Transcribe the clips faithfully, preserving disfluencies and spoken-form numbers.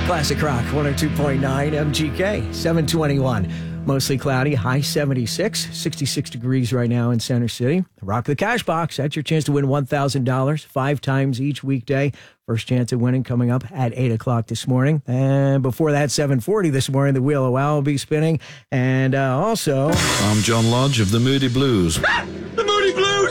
Classic Rock one oh two point nine M G K, seven twenty-one. Mostly cloudy, high seventy-six, sixty-six degrees right now in Center City. Rock the Cash Box. That's your chance to win one thousand dollars five times each weekday. First chance at winning coming up at eight o'clock this morning. And before that, seven forty this morning, the Wheel of Wow will be spinning. And uh, also... I'm John Lodge of the Moody Blues. The Moody Blues!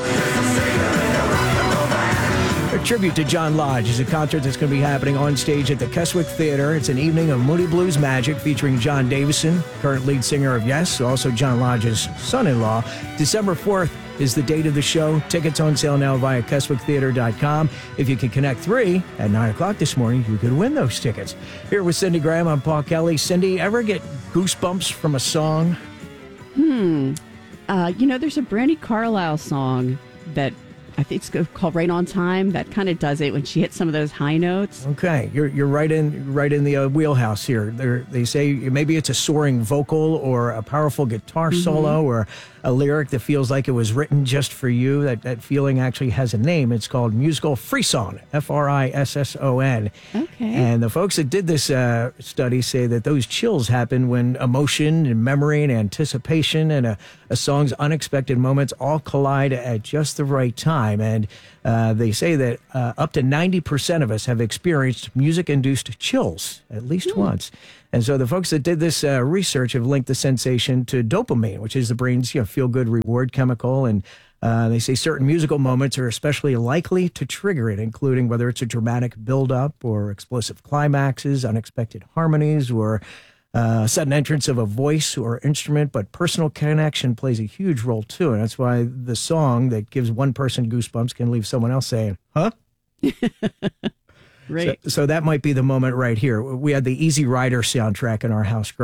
A tribute to John Lodge is a concert that's going to be happening on stage at the Keswick Theater. It's an evening of Moody Blues magic featuring John Davison, current lead singer of Yes, also John Lodge's son-in-law. December fourth is the date of the show. Tickets on sale now via Keswick Theater dot com. If you can connect three at nine o'clock this morning, you could win those tickets. Here with Cindy Graham, I'm Paul Kelly. Cindy, ever get goosebumps from a song? Hmm. Uh, you know, there's a Brandi Carlile song that I think it's called Right on Time. That kind of does it when she hits some of those high notes. Okay, you're you're right in right in the uh, wheelhouse here. They're, they say maybe it's a soaring vocal or a powerful guitar mm-hmm. solo or a lyric that feels like it was written just for you. That that feeling actually has a name. It's called musical frisson, F R I S S O N. Okay. And the folks that did this uh, study say that those chills happen when emotion and memory and anticipation and a, a song's unexpected moments all collide at just the right time. And uh, they say that uh, up to ninety percent of us have experienced music-induced chills at least mm. once. And so the folks that did this uh, research have linked the sensation to dopamine, which is the brain's you know, feel-good reward chemical. And uh, they say certain musical moments are especially likely to trigger it, including whether it's a dramatic build-up or explosive climaxes, unexpected harmonies, or Uh, sudden entrance of a voice or instrument, but personal connection plays a huge role too. And that's why the song that gives one person goosebumps can leave someone else saying, huh? Right. So, so that might be the moment right here. We had the Easy Rider soundtrack in our house